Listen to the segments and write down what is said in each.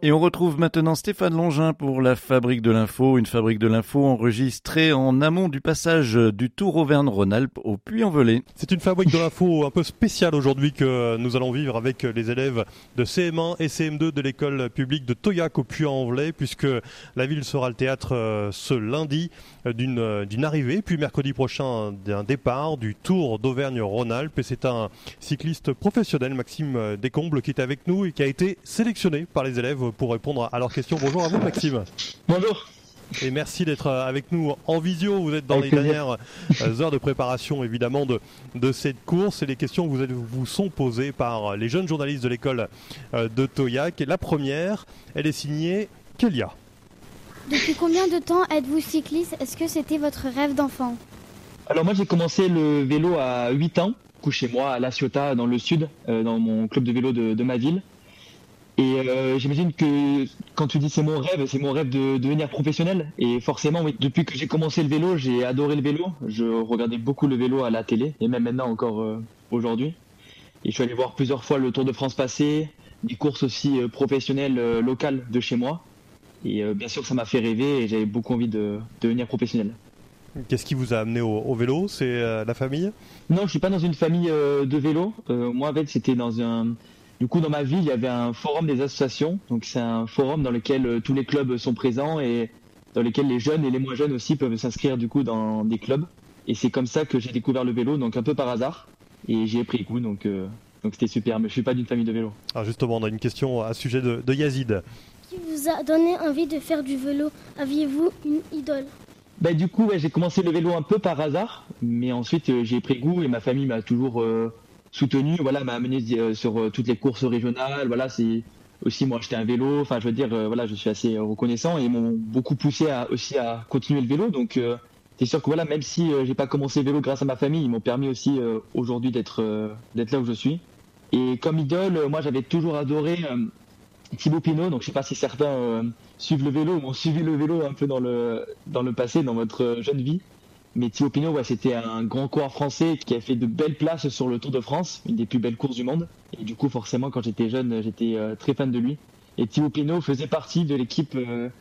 Et on retrouve maintenant Stéphane Longin pour la Fabrique de l'Info, une Fabrique de l'Info enregistrée en amont du passage du Tour Auvergne-Rhône-Alpes au Puy-en-Velay. C'est une Fabrique de l'Info un peu spéciale aujourd'hui que nous allons vivre avec les élèves de CM1 et CM2 de l'école publique de Toyac au Puy-en-Velay, puisque la ville sera le théâtre ce lundi d'une arrivée, puis mercredi prochain d'un départ du Tour d'Auvergne-Rhône-Alpes. Et c'est un cycliste professionnel, Maxime Descombles, qui est avec nous et qui a été sélectionné par les élèves pour répondre à leurs questions. Bonjour à vous, Maxime. Bonjour. Et merci d'être avec nous en visio. Vous êtes dans les dernières heures de préparation évidemment de cette course, et les questions vous sont posées par les jeunes journalistes de l'école de Toyac. Et la première, elle est signée Kélia. Depuis combien de temps êtes-vous cycliste? Est-ce que c'était votre rêve d'enfant? Alors moi j'ai commencé le vélo à 8 ans, chez moi à La Ciotat dans le sud, dans mon club de vélo de ma ville. Et j'imagine que quand tu dis c'est mon rêve de devenir professionnel. Et forcément, oui, depuis que j'ai commencé le vélo, j'ai adoré le vélo. Je regardais beaucoup le vélo à la télé, et même maintenant encore aujourd'hui. Et je suis allé voir plusieurs fois le Tour de France passer, des courses aussi professionnelles locales de chez moi. Et bien sûr, ça m'a fait rêver et j'avais beaucoup envie de devenir professionnel. Qu'est-ce qui vous a amené au vélo? C'est la famille? Non, je suis pas dans une famille de vélo. Moi, en fait, c'était dans ma ville, il y avait un forum des associations. Donc, c'est un forum dans lequel tous les clubs sont présents et dans lequel les jeunes et les moins jeunes aussi peuvent s'inscrire du coup dans des clubs. Et c'est comme ça que j'ai découvert le vélo, donc un peu par hasard. Et j'y ai pris goût, donc c'était super. Mais je suis pas d'une famille de vélo. Alors justement, on a une question à sujet de Yazid. Qui vous a donné envie de faire du vélo? Aviez-vous une idole? Du coup, j'ai commencé le vélo un peu par hasard, mais ensuite j'ai pris goût et ma famille m'a toujours soutenu, m'a amené sur toutes les courses régionales. C'est aussi moi acheté un vélo. Enfin, je veux dire, je suis assez reconnaissant et ils m'ont beaucoup poussé à continuer le vélo. Donc, c'est sûr que même si j'ai pas commencé le vélo grâce à ma famille, ils m'ont permis aussi aujourd'hui d'être là où je suis. Et comme idole, moi j'avais toujours adoré Thibaut Pinot. Donc, je sais pas si certains suivent le vélo ou ont suivi le vélo un peu dans le passé, dans votre jeune vie. Mais Thibaut Pinot, c'était un grand coureur français qui a fait de belles places sur le Tour de France, une des plus belles courses du monde. Et du coup, forcément, quand j'étais jeune, j'étais très fan de lui. Et Thibaut Pinot faisait partie de l'équipe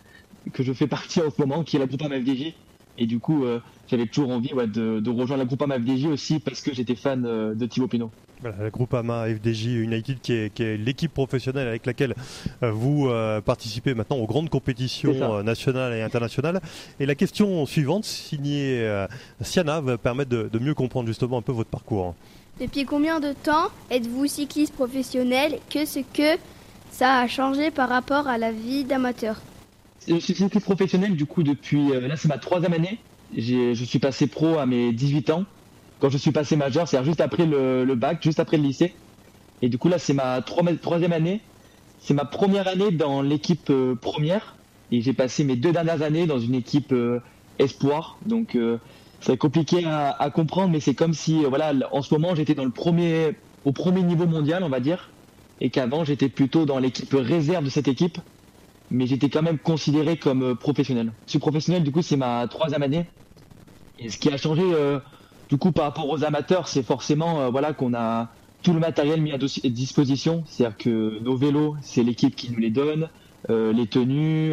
que je fais partie en ce moment, qui est la Groupama FDJ. Et du coup, j'avais toujours envie de rejoindre la Groupama FDJ aussi parce que j'étais fan de Thibaut Pinot. Voilà, la Groupama FDJ United qui est l'équipe professionnelle avec laquelle vous participez maintenant aux grandes compétitions nationales et internationales. Et la question suivante, signée Siana, va permettre de mieux comprendre justement un peu votre parcours. Depuis combien de temps êtes-vous cycliste professionnel? Qu'est-ce que ça a changé par rapport à la vie d'amateur? Je suis cycliste professionnel du coup depuis, là c'est ma 3e année. Je suis passé pro à mes 18 ans. Quand je suis passé majeur, c'est-à-dire juste après le bac, juste après le lycée. Et du coup là c'est ma 3e année. C'est ma première année dans l'équipe première. Et j'ai passé mes 2 dernières années dans une équipe espoir. Donc c'est compliqué à comprendre, mais c'est comme si en ce moment j'étais au premier niveau mondial, on va dire. Et qu'avant j'étais plutôt dans l'équipe réserve de cette équipe. Mais j'étais quand même considéré comme professionnel. Je suis professionnel, du coup, c'est ma 3e année. Et ce qui a changé, du coup, par rapport aux amateurs, c'est forcément qu'on a tout le matériel mis à disposition. C'est-à-dire que nos vélos, c'est l'équipe qui nous les donne, les tenues,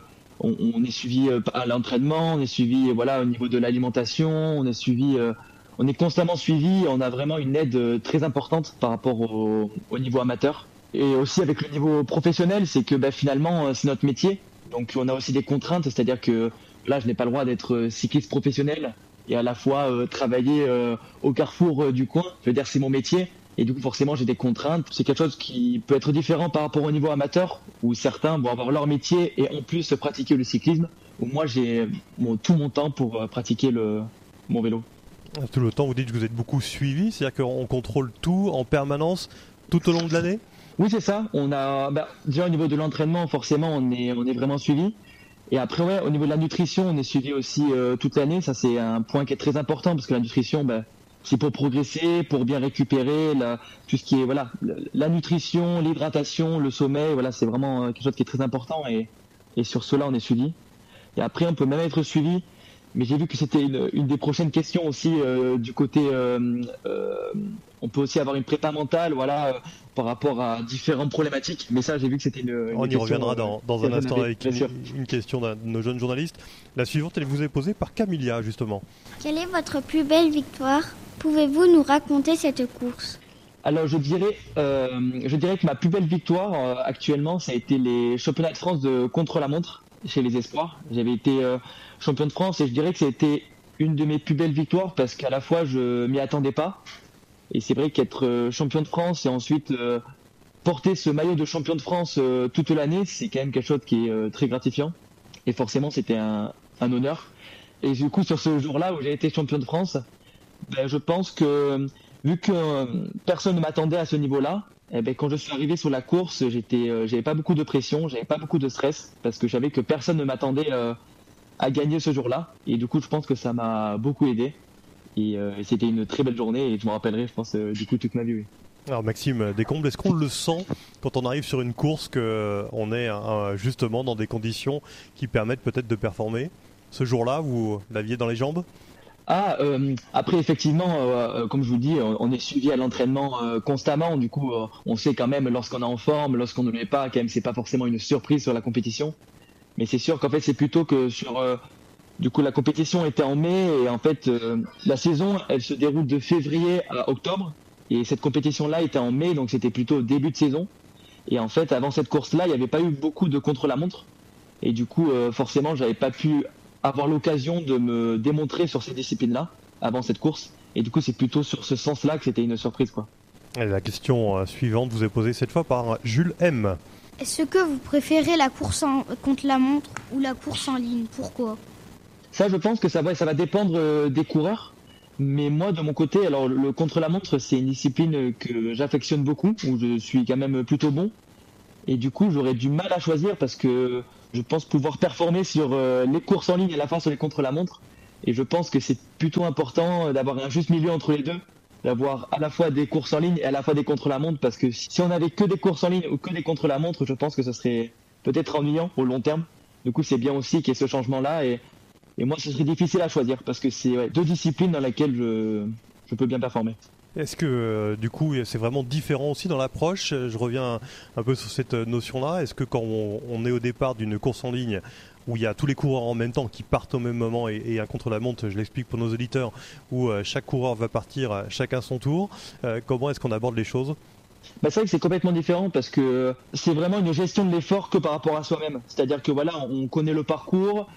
on est suivi à l'entraînement, on est suivi au niveau de l'alimentation, on est constamment suivi. On a vraiment une aide très importante par rapport au niveau amateur. Et aussi avec le niveau professionnel, c'est que finalement c'est notre métier, donc on a aussi des contraintes, c'est-à-dire que là je n'ai pas le droit d'être cycliste professionnel et à la fois travailler au carrefour du coin. Je veux dire, c'est mon métier et du coup forcément j'ai des contraintes. C'est quelque chose qui peut être différent par rapport au niveau amateur où certains vont avoir leur métier et en plus pratiquer le cyclisme, où moi j'ai tout mon temps pour pratiquer mon vélo. Tout le temps, vous dites que vous êtes beaucoup suivi, c'est-à-dire qu'on contrôle tout en permanence tout au long de l'année? Oui, c'est ça. On a déjà au niveau de l'entraînement, forcément, on est vraiment suivi. Et après, au niveau de la nutrition, on est suivi aussi toute l'année. Ça, c'est un point qui est très important parce que la nutrition, c'est pour progresser, pour bien récupérer, tout ce qui est la nutrition, l'hydratation, le sommeil. C'est vraiment quelque chose qui est très important et sur cela, on est suivi. Et après, on peut même être suivi Mais j'ai vu que c'était une des prochaines questions aussi du côté. On peut aussi avoir une prépa mentale, voilà, par rapport à différentes problématiques. Mais ça, j'ai vu que c'était une On y question, reviendra dans un instant avec bien sûr. une question d'un de nos jeunes journalistes. La suivante, elle vous est posée par Camilla, justement. Quelle est votre plus belle victoire? Pouvez-vous nous raconter cette course? Alors je dirais que ma plus belle victoire actuellement, ça a été les championnats de France de contre-la-montre chez les espoirs. J'avais été champion de France et je dirais que c'était une de mes plus belles victoires parce qu'à la fois je m'y attendais pas. Et c'est vrai qu'être champion de France et ensuite porter ce maillot de champion de France toute l'année, c'est quand même quelque chose qui est très gratifiant. Et forcément c'était un honneur. Et du coup sur ce jour-là où j'ai été champion de France, ben, je pense que vu que personne ne m'attendait à ce niveau-là, eh ben, quand je suis arrivé sur la course, j'avais pas beaucoup de pression, j'avais pas beaucoup de stress parce que je savais que personne ne m'attendait à gagner ce jour-là. Et du coup, je pense que ça m'a beaucoup aidé. Et c'était une très belle journée et je m'en rappellerai, je pense, du coup, toute ma vie. Oui. Alors Maxime Descombles, est-ce qu'on le sent quand on arrive sur une course qu'on est justement dans des conditions qui permettent peut-être de performer? Ce jour-là, vous l'aviez dans les jambes? Après effectivement, comme je vous dis, on est suivi à l'entraînement constamment. Du coup, on sait quand même lorsqu'on est en forme, lorsqu'on ne l'est pas, quand même, c'est pas forcément une surprise sur la compétition. Mais c'est sûr qu'en fait, c'est plutôt que du coup, la compétition était en mai et en fait, la saison, elle se déroule de février à octobre. Et cette compétition-là était en mai, donc c'était plutôt au début de saison. Et en fait, avant cette course-là, il n'y avait pas eu beaucoup de contre-la-montre. Et du coup, forcément, j'avais pas pu avoir l'occasion de me démontrer sur ces disciplines-là avant cette course. Et du coup, c'est plutôt sur ce sens-là que c'était une surprise, quoi. Et la question suivante vous est posée cette fois par Jules M. Est-ce que vous préférez la course contre la montre ou la course en ligne? Pourquoi? Ça, je pense que ça va dépendre des coureurs. Mais moi, de mon côté, alors le contre-la-montre, c'est une discipline que j'affectionne beaucoup, où je suis quand même plutôt bon. Et du coup, j'aurais du mal à choisir parce que je pense pouvoir performer sur les courses en ligne et à la fois sur les contre-la-montre. Et je pense que c'est plutôt important d'avoir un juste milieu entre les deux, d'avoir à la fois des courses en ligne et à la fois des contre-la-montre, parce que si on n'avait que des courses en ligne ou que des contre-la-montre, je pense que ce serait peut-être ennuyant au long terme. Du coup, c'est bien aussi qu'il y ait ce changement-là. Et moi, ce serait difficile à choisir parce que c'est deux disciplines dans lesquelles je peux bien performer. Est-ce que du coup c'est vraiment différent aussi dans l'approche? Je reviens un peu sur cette notion-là. Est-ce que quand on est au départ d'une course en ligne où il y a tous les coureurs en même temps qui partent au même moment et un contre-la-montre, je l'explique pour nos auditeurs, où chaque coureur va partir chacun son tour, comment est-ce qu'on aborde les choses? C'est vrai que c'est complètement différent parce que c'est vraiment une gestion de l'effort que par rapport à soi-même. C'est-à-dire que voilà, on connaît le parcours,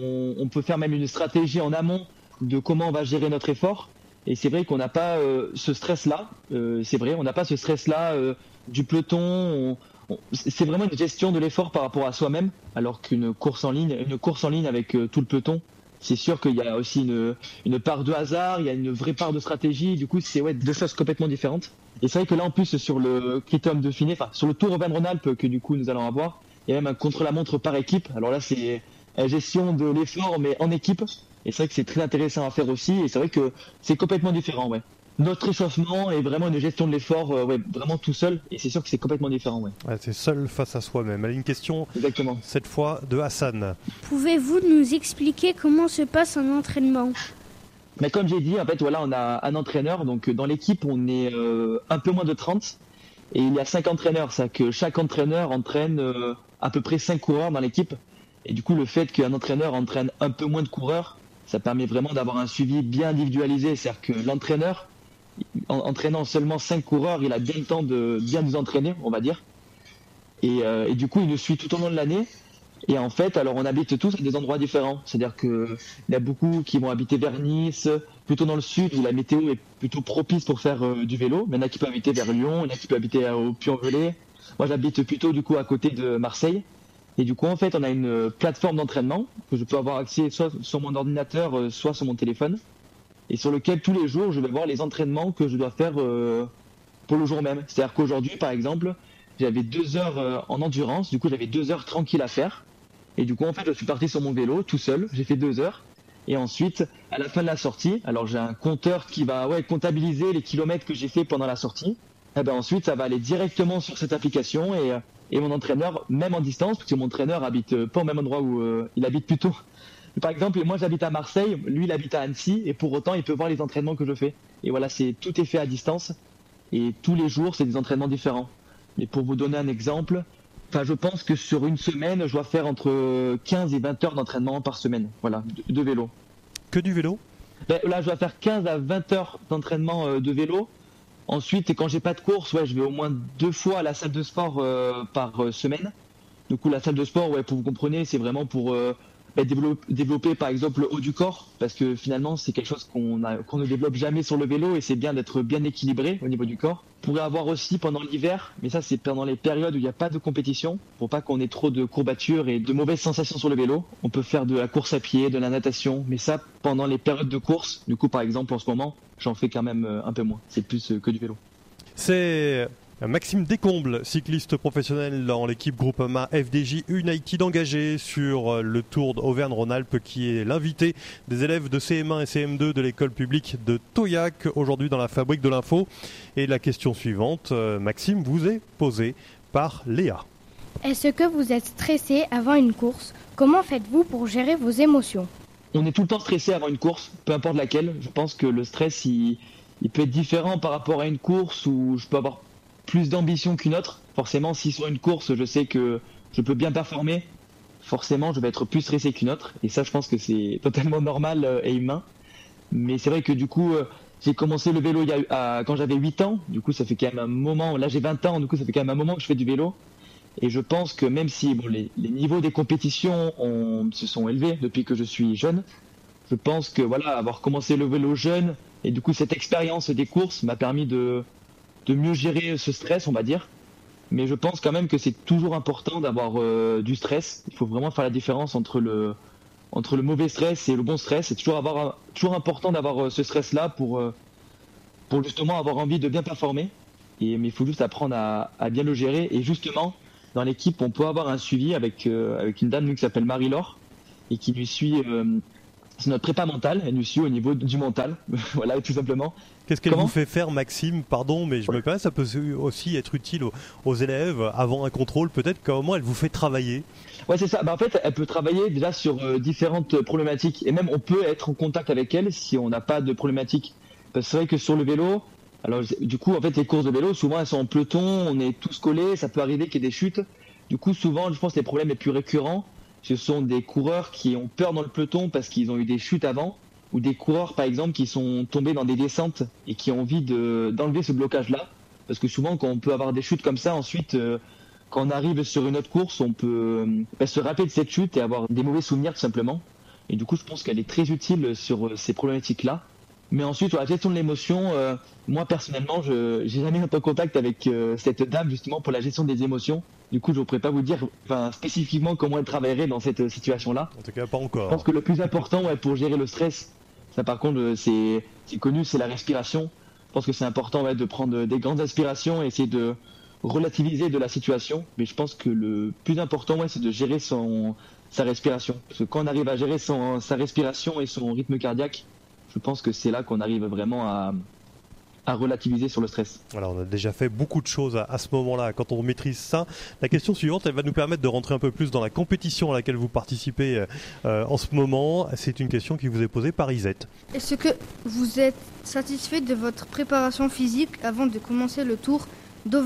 on peut faire même une stratégie en amont de comment on va gérer notre effort. Et c'est vrai qu'on n'a pas ce stress-là. C'est vrai, on n'a pas ce stress-là du peloton. C'est vraiment une gestion de l'effort par rapport à soi-même, alors qu'une course en ligne avec tout le peloton, c'est sûr qu'il y a aussi une part de hasard, il y a une vraie part de stratégie. Du coup, c'est deux choses complètement différentes. Et c'est vrai que là, en plus, sur le Critérium Dauphiné, sur le Tour Auvergne-Rhône-Alpes que du coup nous allons avoir, il y a même un contre-la-montre par équipe. Alors là, c'est la gestion de l'effort, mais en équipe. Et c'est vrai que c'est très intéressant à faire aussi. Et c'est vrai que c'est complètement différent, ouais. Notre échauffement est vraiment une gestion de l'effort, vraiment tout seul. Et c'est sûr que c'est complètement différent, ouais. Ouais, c'est seul face à soi-même. Allez, une question, exactement, cette fois de Hassan. Pouvez-vous nous expliquer comment se passe un entraînement? Mais comme j'ai dit, en fait, voilà, on a un entraîneur. Donc dans l'équipe, on est un peu moins de 30. Et il y a 5 entraîneurs. C'est-à-dire que chaque entraîneur entraîne à peu près 5 coureurs dans l'équipe. Et du coup, le fait qu'un entraîneur entraîne un peu moins de coureurs, ça permet vraiment d'avoir un suivi bien individualisé. C'est-à-dire que l'entraîneur, en entraînant seulement 5 coureurs, il a bien le temps de bien nous entraîner, on va dire. Et du coup, il nous suit tout au long de l'année. Et en fait, alors on habite tous à des endroits différents. C'est-à-dire qu'il y a beaucoup qui vont habiter vers Nice, plutôt dans le sud, où la météo est plutôt propice pour faire du vélo. Mais il y en a qui peuvent habiter vers Lyon, il y en a qui peuvent habiter au Puy-en-Velay. Moi, j'habite plutôt du coup à côté de Marseille. Et du coup, en fait, on a une plateforme d'entraînement que je peux avoir accès soit sur mon ordinateur, soit sur mon téléphone, et sur lequel tous les jours, je vais voir les entraînements que je dois faire pour le jour même. C'est-à-dire qu'aujourd'hui, par exemple, j'avais 2 heures en endurance, du coup, j'avais 2 heures tranquilles à faire. Et du coup, en fait, je suis parti sur mon vélo tout seul, j'ai fait 2 heures. Et ensuite, à la fin de la sortie, alors j'ai un compteur qui va comptabiliser les kilomètres que j'ai fait pendant la sortie. Et ben ensuite, ça va aller directement sur cette application et mon entraîneur, même en distance, parce que mon entraîneur habite pas au même endroit où il habite plutôt Par exemple, moi j'habite à Marseille, lui il habite à Annecy, et pour autant il peut voir les entraînements que je fais. Et voilà, tout est fait à distance, et tous les jours c'est des entraînements différents. Mais pour vous donner un exemple, je pense que sur une semaine, je dois faire entre 15 et 20 heures d'entraînement par semaine, voilà, de vélo. Que du vélo ? Là, je dois faire 15 à 20 heures d'entraînement de vélo. Ensuite, quand j'ai pas de course, je vais au moins 2 fois à la salle de sport par semaine. Du coup, la salle de sport, pour vous compreniez, c'est vraiment pour développer par exemple le haut du corps, parce que finalement c'est quelque chose qu'on ne développe jamais sur le vélo, et c'est bien d'être bien équilibré au niveau du corps. On pourrait avoir aussi pendant l'hiver, mais ça c'est pendant les périodes où il n'y a pas de compétition, pour pas qu'on ait trop de courbatures et de mauvaises sensations sur le vélo. On peut faire de la course à pied, de la natation, mais ça pendant les périodes de course. Du coup, par exemple, en ce moment, j'en fais quand même un peu moins. C'est plus que du vélo. C'est Maxime Descombles, cycliste professionnel dans l'équipe Groupama FDJ United, engagé sur le Tour d'Auvergne-Rhône-Alpes, qui est l'invité des élèves de CM1 et CM2 de l'école publique de Toyac, aujourd'hui dans la Fabrique de l'Info. Et la question suivante, Maxime, vous est posée par Léa. Est-ce que vous êtes stressé avant une course ? Comment faites-vous pour gérer vos émotions ? On est tout le temps stressé avant une course, peu importe laquelle. Je pense que le stress, il peut être différent par rapport à une course où je peux avoir plus d'ambition qu'une autre. Forcément, si sur une course, je sais que je peux bien performer, forcément, je vais être plus stressé qu'une autre. Et ça, je pense que c'est totalement normal et humain. Mais c'est vrai que du coup, j'ai commencé le vélo quand j'avais 8 ans. Du coup, ça fait quand même un moment. Là, j'ai 20 ans. Du coup, ça fait quand même un moment que je fais du vélo. Et je pense que même si les niveaux des compétitions se sont élevés depuis que je suis jeune, je pense que avoir commencé le vélo jeune, et du coup, cette expérience des courses m'a permis de mieux gérer ce stress, on va dire. Mais je pense quand même que c'est toujours important d'avoir du stress. Il faut vraiment faire la différence entre le mauvais stress et le bon stress. C'est toujours important d'avoir ce stress-là pour justement avoir envie de bien performer. Mais il faut juste apprendre à bien le gérer. Et justement, dans l'équipe, on peut avoir un suivi avec une dame qui s'appelle Marie-Laure et qui nous suit. C'est notre prépa mentale, elle nous suit au niveau du mental, voilà, tout simplement. Qu'est-ce qu'elle vous fait faire, Maxime ? Pardon, mais je me permets, ça peut aussi être utile aux élèves avant un contrôle, peut-être. Comment elle vous fait travailler ? Ouais, c'est ça. En fait, elle peut travailler déjà sur différentes problématiques, et même on peut être en contact avec elle si on n'a pas de problématique. Parce que c'est vrai que sur le vélo, alors du coup, en fait, les courses de vélo, souvent elles sont en peloton, on est tous collés, ça peut arriver qu'il y ait des chutes. Du coup, souvent, je pense que les problèmes les plus récurrents, ce sont des coureurs qui ont peur dans le peloton parce qu'ils ont eu des chutes avant, ou des coureurs par exemple qui sont tombés dans des descentes et qui ont envie d'enlever ce blocage-là. Parce que souvent quand on peut avoir des chutes comme ça, ensuite quand on arrive sur une autre course, on peut se rappeler de cette chute et avoir des mauvais souvenirs tout simplement. Et du coup je pense qu'elle est très utile sur ces problématiques-là. Mais ensuite, la gestion de l'émotion, moi personnellement, je n'ai jamais été en contact avec cette dame justement pour la gestion des émotions. Du coup, je ne pourrais pas vous dire spécifiquement comment elle travaillerait dans cette situation-là. En tout cas, pas encore. Je pense que le plus important pour gérer le stress, ça par contre, c'est connu, c'est la respiration. Je pense que c'est important de prendre des grandes aspirations et essayer de relativiser de la situation. Mais je pense que le plus important, c'est de gérer sa respiration. Parce que quand on arrive à gérer sa respiration et son rythme cardiaque, je pense que c'est là qu'on arrive vraiment à relativiser sur le stress. Voilà, on a déjà fait beaucoup de choses à ce moment-là. Quand on maîtrise ça, la question suivante, elle va nous permettre de rentrer un peu plus dans la compétition à laquelle vous participez en ce moment. C'est une question qui vous est posée par Isette. Est-ce que vous êtes satisfait de votre préparation physique avant de commencer le Tour d'Auvergne-Rhône-Alpes ?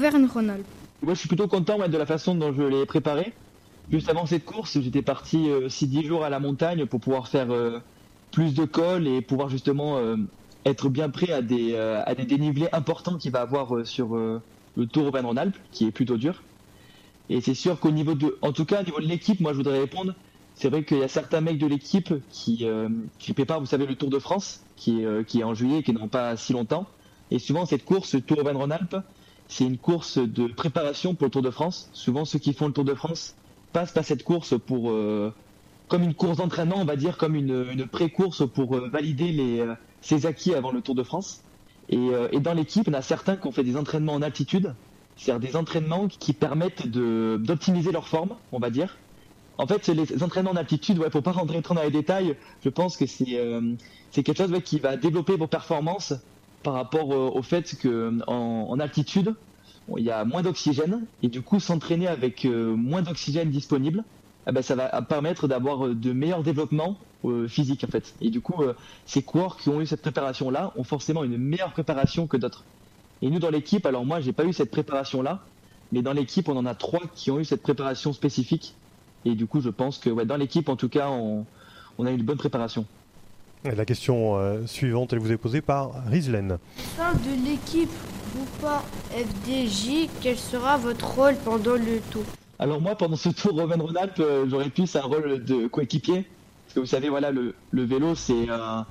Moi, je suis plutôt content de la façon dont je l'ai préparé. Juste avant cette course, j'étais parti 6-10 jours à la montagne pour pouvoir faire plus de cols et pouvoir justement être bien prêt à des dénivelés importants qu'il va avoir sur le Tour Auvergne-Rhône-Alpes, qui est plutôt dur. Et c'est sûr qu'au niveau de l'équipe, moi je voudrais répondre, c'est vrai qu'il y a certains mecs de l'équipe qui préparent, vous savez, le Tour de France, qui est en juillet, qui est dans pas si longtemps. Et souvent cette course, le Tour Auvergne-Rhône-Alpes, c'est une course de préparation pour le Tour de France. Souvent ceux qui font le Tour de France passent par cette course pour comme une course d'entraînement, on va dire, comme une pré-course pour valider ses acquis avant le Tour de France. Et dans l'équipe, on a certains qui ont fait des entraînements en altitude, c'est-à-dire des entraînements qui permettent d'optimiser leur forme, on va dire. En fait, les entraînements en altitude, pour pas rentrer trop dans les détails, je pense que c'est quelque chose qui va développer vos performances par rapport au fait qu'en altitude, il y a moins d'oxygène, et du coup, s'entraîner avec moins d'oxygène disponible, ça va permettre d'avoir de meilleurs développements physiques en fait. Et du coup, ces coureurs qui ont eu cette préparation-là ont forcément une meilleure préparation que d'autres. Et nous dans l'équipe, alors moi j'ai pas eu cette préparation-là, mais dans l'équipe on en a 3 qui ont eu cette préparation spécifique. Et du coup je pense que dans l'équipe en tout cas on a une bonne préparation. Et la question suivante, elle vous est posée par Rizlen. Au sein de l'équipe Groupama FDJ, quel sera votre rôle pendant le tour? Alors moi pendant ce Tour Auvergne-Rhône-Alpes, j'aurais plus un rôle de coéquipier. Parce que vous savez, le vélo c'est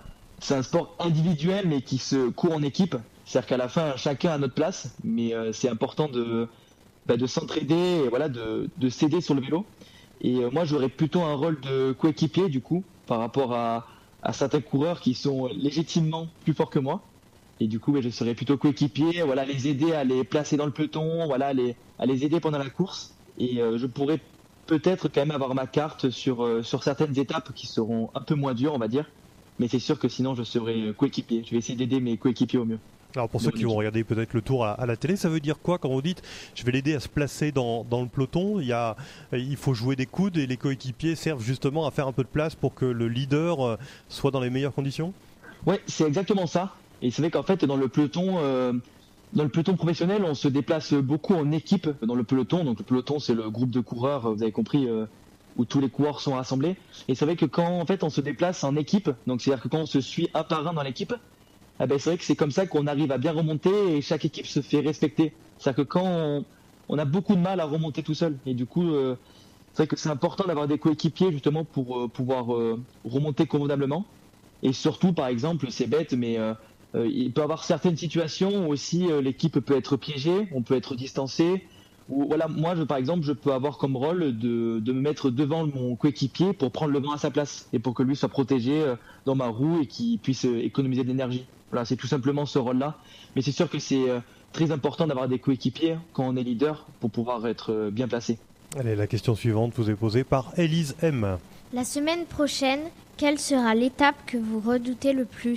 un sport individuel mais qui se court en équipe. C'est-à-dire qu'à la fin chacun a notre place, mais c'est important de s'entraider et de s'aider sur le vélo. Et moi j'aurais plutôt un rôle de coéquipier du coup par rapport à certains coureurs qui sont légitimement plus forts que moi. Et du coup je serais plutôt coéquipier, les aider à les placer dans le peloton, à les aider pendant la course. Et je pourrais peut-être quand même avoir ma carte sur certaines étapes qui seront un peu moins dures on va dire. Mais c'est sûr que sinon je serai coéquipier. Je vais essayer d'aider mes coéquipiers au mieux. Alors pour ceux qui vont regarder peut-être le Tour à la télé, ça veut dire quoi quand vous dites je vais l'aider à se placer dans le peloton? Il faut jouer des coudes et les coéquipiers servent justement à faire un peu de place pour que le leader soit dans les meilleures conditions? Ouais, c'est exactement ça. Et c'est vrai qu'en fait dans le peloton professionnel, on se déplace beaucoup en équipe dans le peloton. Donc le peloton c'est le groupe de coureurs, vous avez compris, où tous les coureurs sont rassemblés. Et c'est vrai que quand en fait on se déplace en équipe, donc c'est-à-dire que quand on se suit un par un dans l'équipe, c'est vrai que c'est comme ça qu'on arrive à bien remonter et chaque équipe se fait respecter. C'est-à-dire que quand on a beaucoup de mal à remonter tout seul. Et du coup, c'est vrai que c'est important d'avoir des coéquipiers justement pour pouvoir remonter convenablement. Et surtout, par exemple, c'est bête, mais il peut y avoir certaines situations où aussi l'équipe peut être piégée, on peut être distancé. Ou, moi, par exemple, je peux avoir comme rôle de me mettre devant mon coéquipier pour prendre le vent à sa place et pour que lui soit protégé dans ma roue et qu'il puisse économiser de l'énergie. Voilà, c'est tout simplement ce rôle-là. Mais c'est sûr que c'est très important d'avoir des coéquipiers quand on est leader pour pouvoir être bien placé. Allez, la question suivante vous est posée par Élise M. La semaine prochaine, quelle sera l'étape que vous redoutez le plus ?